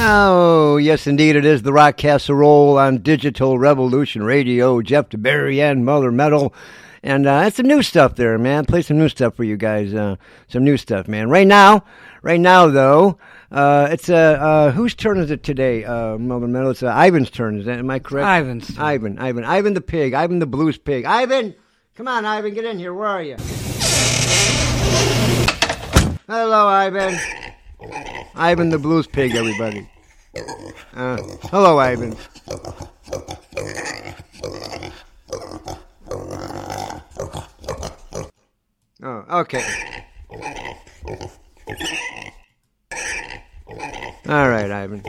Oh, yes, indeed, it is the Rock Casserole on Digital Revolution Radio. Jeff DeBerry and Mother Metal. And that's some new stuff there, man. Play some new stuff for you guys. Some new stuff, man. Right now, though, it's whose turn is it today, Mother Metal? It's Ivan's turn. Am I correct? Ivan's turn. Ivan the pig. Ivan the blues pig. Ivan! Come on, Ivan, get in here. Where are you? Hello, Ivan. Ivan the blues pig, everybody. Hello, Ivan. Oh, okay. All right, Ivan.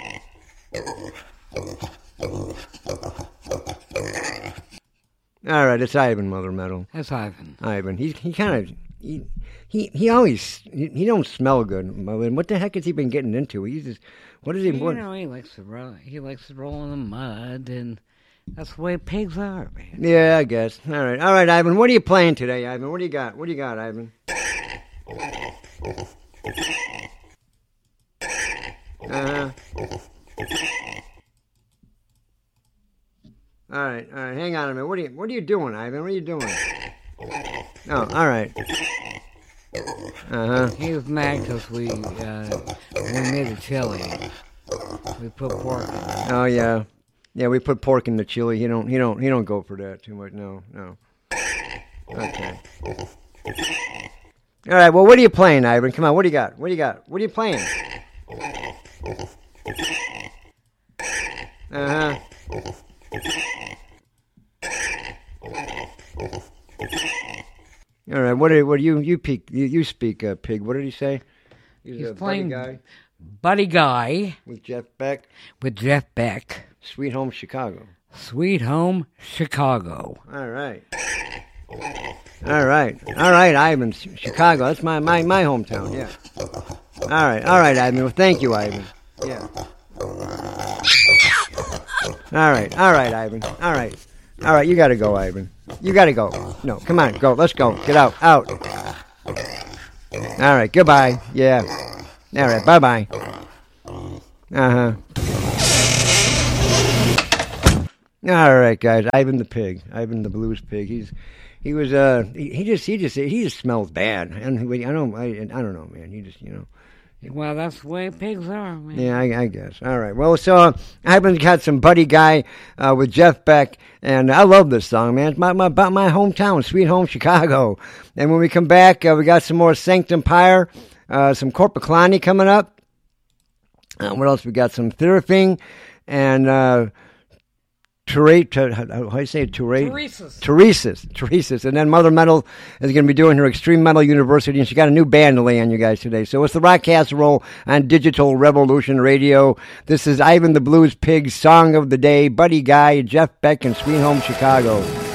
All right, it's Ivan, Mother Metal. That's Ivan. Ivan. He kind of he always don't smell good, Mother. What the heck has he been getting into? He's just what is he? You know, he likes to roll in the mud, and that's the way pigs are, man. Yeah, I guess. All right, Ivan. What are you playing today, Ivan? What do you got? Ivan? All right. Hang on a minute. What are you doing, Ivan? What are you doing? Oh, all right. He was mad because we made a chili. We put pork in it. Oh yeah, we put pork in the chili. He don't go for that too much. No. Okay. All right. Well, what are you playing, Ivan? Come on. What do you got? What are you playing? All right. What do you speak pig? What did he say? He's playing Buddy Guy with Jeff Beck. Sweet Home Chicago. All right, Ivan. Chicago. That's my hometown. Yeah. All right, Ivan. Well, thank you, Ivan. Yeah. All right, Ivan. All right. You got to go, Ivan. You got to go. No, come on, go. Let's go. Get out. All right. Goodbye. Yeah. All right. Bye. All right, guys. Ivan the pig. Ivan the blues pig. He just smells bad. And I don't know, man. He just, Well, that's the way pigs are, man. Yeah, I guess. All right. Well, so Ivan's got some Buddy Guy with Jeff Beck, and I love this song, man. It's about my hometown, Sweet Home Chicago. And when we come back, we got some more Sanctum Pyre, some Corpaclani coming up. What else? We got some Therafing and Teresis. And then Mother Metal is going to be doing her Extreme Metal University, and she got a new band to lay on you guys today. So it's the Rock Casserole on Digital Revolution Radio. This is Ivan the Blues Pig, Song of the Day, Buddy Guy, Jeff Beck, and Sweet Home Chicago.